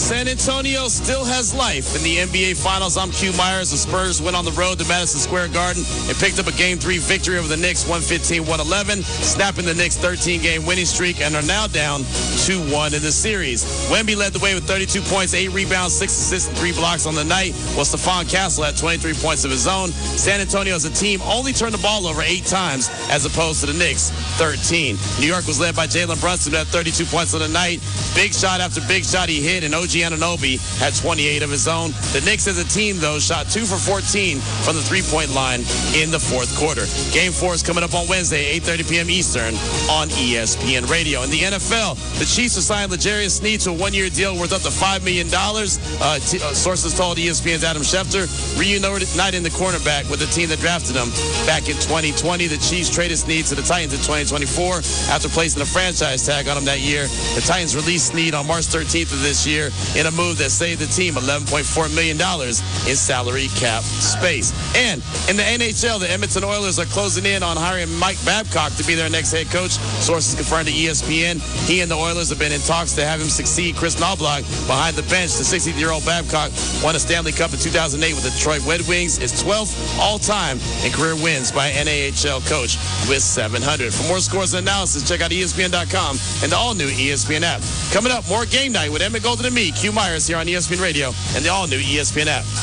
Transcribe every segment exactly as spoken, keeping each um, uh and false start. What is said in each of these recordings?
San Antonio still has life in the N B A Finals. I'm Q Myers. The Spurs went on the road to Madison Square Garden and picked up a Game three victory over the Knicks, one fifteen one eleven, snapping the Knicks' thirteen-game winning streak and are now down two one in the series. Wemby led the way with thirty-two points, eight rebounds, six assists, and three blocks on the night, while Stephon Castle had twenty-three points of his own. San Antonio as a team only turned the ball over eight times as opposed to the Knicks' thirteen. New York was led by Jalen Brunson, who had thirty-two points on the night. Big shot after big shot he hit, and O G Anunoby had twenty-eight of his own. The Knicks as a team, though, shot two for fourteen from the three-point line in the fourth quarter. Game four is coming up on Wednesday, eight thirty p.m. Eastern on E S P N Radio. In the N F L, the Chiefs have signed L'Jarius Sneed to a one-year deal worth up to five million dollars. Uh, t- uh, sources told E S P N's Adam Schefter, reuniting the cornerback with the team that drafted him back in twenty twenty. The Chiefs traded Sneed to the Titans in twenty twenty-four after placing a franchise tag on him that year. The Titans released Sneed on March thirteenth of this year in a move that saved the team eleven point four million dollars in salary cap space. And in the N H L, the Edmonton Oilers are closing in on hiring Mike Babcock to be their next head coach. Sources confirmed to E S P N he and the Oilers have been in talks to have him succeed Chris Knobloch behind the bench. The sixty-year-old Babcock won a Stanley Cup in two thousand eight with the Detroit Red Wings, his twelfth all-time in career wins by an N A H L coach with seven hundred. For more scores and analysis, check out E S P N dot com and the all-new E S P N app. Coming up, more Game Night with Emmett Golden and me, Q Myers, here on E S P N Radio and the all-new E S P N app.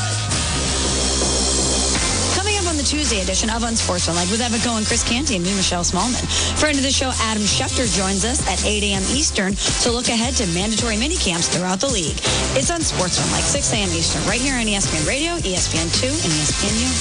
Coming up on the Tuesday edition of Unsportsmanlike with Evan Cohen, Chris Canty, and me, Michelle Smallman. Friend of the show, Adam Schefter, joins us at eight a.m. Eastern to look ahead to mandatory minicamps throughout the league. It's Unsportsmanlike, six a.m. Eastern, right here on E S P N Radio, E S P N two, and E S P N U.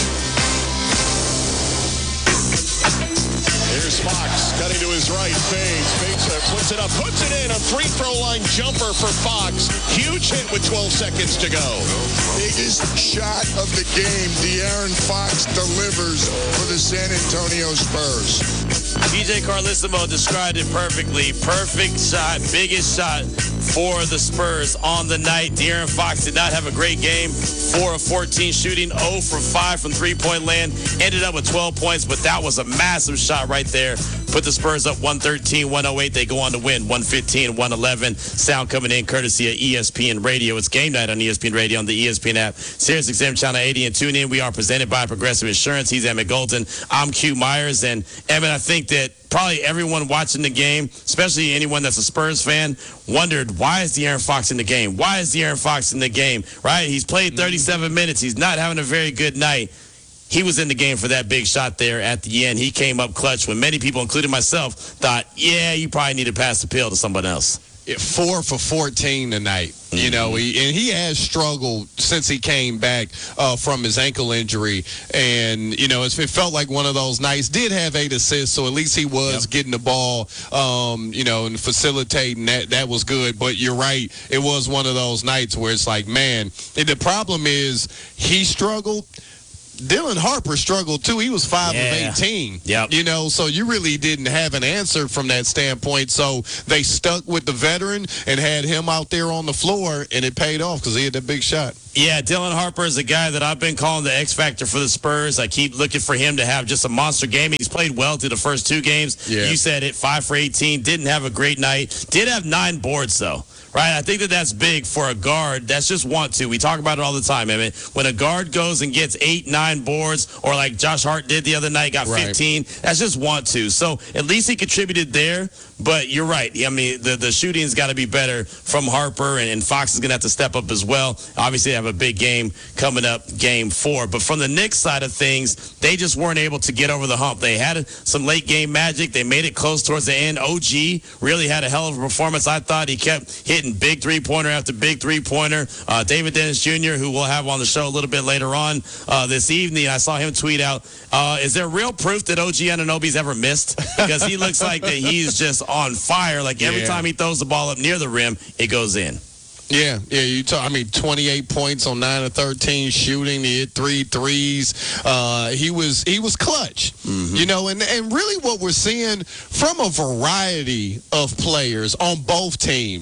Here's Fox cutting to his right, fades, fakes it, puts it up, puts it in, a free throw line jumper for Fox. Huge hit with twelve seconds to go. Biggest shot of the game, De'Aaron Fox delivers for the San Antonio Spurs. D J Carlissimo described it perfectly. Perfect shot, biggest shot for the Spurs on the night. De'Aaron Fox did not have a great game. four of fourteen shooting, zero for five from three-point land. Ended up with twelve points, but that was a massive shot right there. Put the Spurs up one thirteen one oh eight. They go on to win one fifteen one eleven. Sound coming in courtesy of E S P N Radio. It's Game Night on E S P N Radio on the E S P N app. Sirius X M Channel eighty and tune in. We are presented by Progressive Insurance. He's Emmett Golden. I'm Q Myers. And Emmett, I think that probably everyone watching the game, especially anyone that's a Spurs fan, wondered, why is De'Aaron Fox in the game? Why is De'Aaron Fox in the game, right? He's played thirty-seven minutes. He's not having a very good night. He was in the game for that big shot there at the end. He came up clutch when many people, including myself, thought, yeah, you probably need to pass the pill to someone else. Four for fourteen tonight. Mm-hmm. You know, he, and he has struggled since he came back uh, from his ankle injury. And, you know, it felt like one of those nights. Did have eight assists, so at least he was yep. getting the ball, um, you know, and facilitating. That, that was good. But you're right. It was one of those nights where it's like, man, and the problem is he struggled. Dylan Harper struggled, too. He was five yeah. of eighteen. Yep. You know, so you really didn't have an answer from that standpoint. So they stuck with the veteran and had him out there on the floor, and it paid off because he had that big shot. Yeah, Dylan Harper is a guy that I've been calling the X Factor for the Spurs. I keep looking for him to have just a monster game. He's played well through the first two games. Yeah. You said it, five for eighteen. Didn't have a great night. Did have nine boards, though. Right, I think that that's big for a guard. That's just want to. We talk about it all the time, Emmett. When a guard goes and gets eight, nine boards, or like Josh Hart did the other night, got right. fifteen, that's just want to. So at least he contributed there. But you're right. I mean, the, the shooting's got to be better from Harper, and, and Fox is going to have to step up as well. Obviously, they have a big game coming up, game four. But from the Knicks side of things, they just weren't able to get over the hump. They had some late-game magic. They made it close towards the end. O G really had a hell of a performance. I thought he kept hitting big three-pointer after big three-pointer. Uh, David Dennis Junior, who we'll have on the show a little bit later on uh, this evening, I saw him tweet out, uh, is there real proof that O G Anunoby's ever missed? Because he looks like that he's just on fire. Like every yeah. time he throws the ball up near the rim, it goes in. Yeah, yeah. You talk. I mean, twenty-eight points on nine of thirteen shooting. He hit three threes. Uh, he was he was clutch. Mm-hmm. You know, and and really what we're seeing from a variety of players on both teams.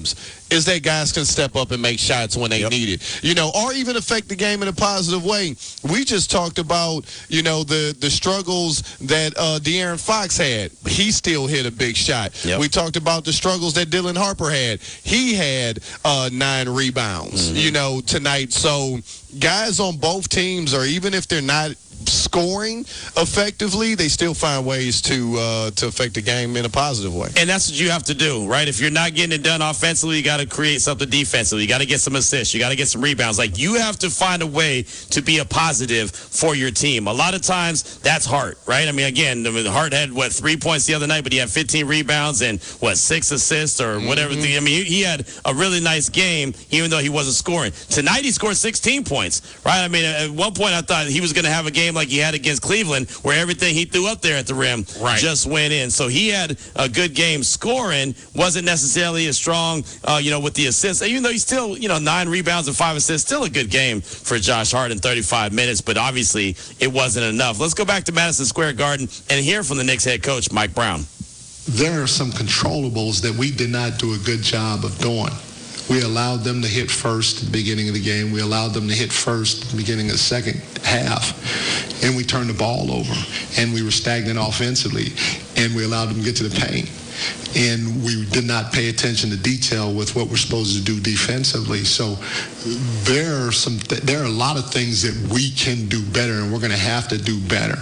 is that guys can step up and make shots when they Yep. need it, you know, or even affect the game in a positive way. We just talked about, you know, the the struggles that uh, De'Aaron Fox had. He still hit a big shot. Yep. We talked about the struggles that Dylan Harper had. He had uh, nine rebounds, Mm-hmm. you know, tonight. So guys on both teams, or even if they're not scoring effectively, they still find ways to uh, to affect the game in a positive way. And that's what you have to do, right? If you're not getting it done offensively, you got to create something defensively. You got to get some assists. You got to get some rebounds. Like, you have to find a way to be a positive for your team. A lot of times, that's Hart, right? I mean, again, I mean, Hart had, what, three points the other night, but he had fifteen rebounds and, what, six assists or whatever. Mm-hmm. I mean, he, he had a really nice game, even though he wasn't scoring. Tonight, he scored sixteen points, right? I mean, at one point, I thought he was going to have a game like he had against Cleveland, where everything he threw up there at the rim Right. just went in. So he had a good game scoring, wasn't necessarily as strong, uh, you know, with the assists. Even though he's still, you know, nine rebounds and five assists, still a good game for Josh Hart in thirty-five minutes, but obviously it wasn't enough. Let's go back to Madison Square Garden and hear from the Knicks head coach, Mike Brown. There are some controllables that we did not do a good job of doing. We allowed them to hit first at the beginning of the game. We allowed them to hit first at the beginning of the second half. And we turned the ball over. And we were stagnant offensively. And we allowed them to get to the paint. And we did not pay attention to detail with what we're supposed to do defensively. So there are some, th- there are a lot of things that we can do better, and we're going to have to do better.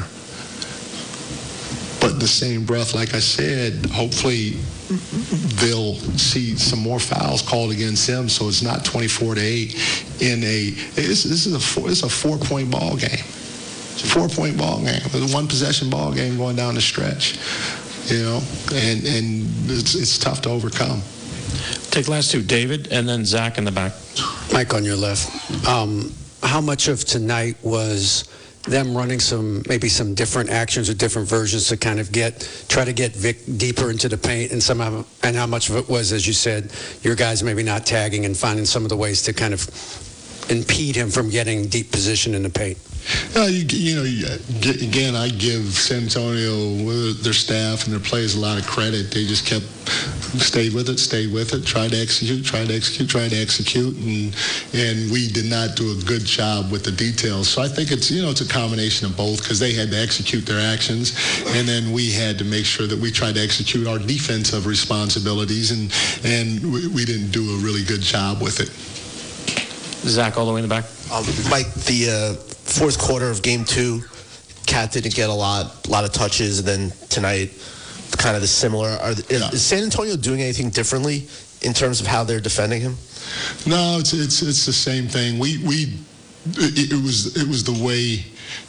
But in the same breath, like I said, hopefully they'll see some more fouls called against them, so it's not twenty-four to eight in a. This, this is a four, it's a four-point ball game. It's a four-point ball game. It's a one-possession ball game going down the stretch, you know, and and it's it's tough to overcome. Take last two, David, and then Zach in the back. Mike on your left. Um, how much of tonight was them running some, maybe some different actions or different versions to kind of get, try to get Vic deeper into the paint, and some of, and how much of it was, as you said, your guys maybe not tagging and finding some of the ways to kind of impede him from getting deep position in the paint? Uh, you, you know, you, again, I give San Antonio, their staff and their players a lot of credit. They just kept, stayed with it, stayed with it, tried to execute, tried to execute, tried to execute, and and we did not do a good job with the details. So I think it's, you know, it's a combination of both, because they had to execute their actions, and then we had to make sure that we tried to execute our defensive responsibilities, and, and we, we didn't do a really good job with it. Zach, all the way in the back. Um, Mike, the uh, fourth quarter of game two, Cat didn't get a lot, a lot of touches, and then tonight, kind of the similar. Are, is, Yeah. is San Antonio doing anything differently in terms of how they're defending him? No, it's it's it's the same thing. We we it, it was it was the way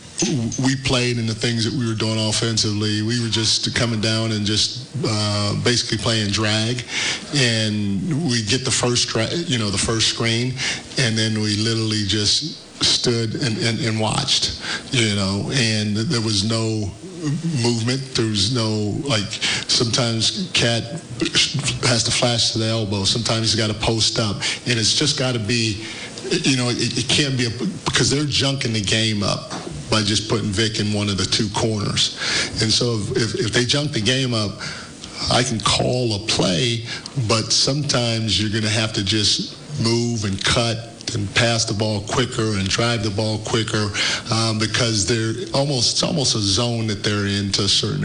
we played and the things that we were doing offensively. We were just coming down and just uh, basically playing drag, and we get the first dra- you know the first screen, and then we literally just stood and, and, and watched, you know, and there was no movement. There was no, like, sometimes Cat has to flash to the elbow. Sometimes he's got to post up, and it's just got to be, you know, it, it can't be, a, because they're junking the game up by just putting Vic in one of the two corners. And so if, if they junk the game up, I can call a play, but sometimes you're going to have to just move and cut and pass the ball quicker and drive the ball quicker, um, because they're almost, it's almost a zone that they're in to a certain